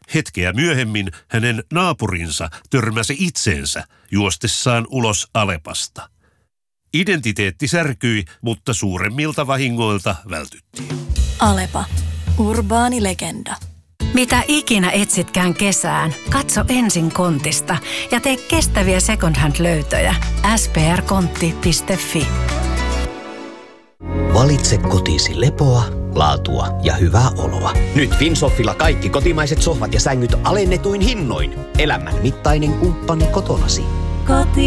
Hetkeä myöhemmin hänen naapurinsa törmäsi itseensä juostessaan ulos Alepasta. Identiteetti särkyi, mutta suuremmilta vahingoilta vältyttiin. Alepa. Urbaani legenda. Mitä ikinä etsitkään kesään, katso ensin Kontista ja tee kestäviä second hand-löytöjä. sprkontti.fi. Valitse kotiisi lepoa, laatua ja hyvää oloa. Nyt Finsoffilla kaikki kotimaiset sohvat ja sängyt alennetuin hinnoin. Elämän mittainen kumppani kotonasi. Koti.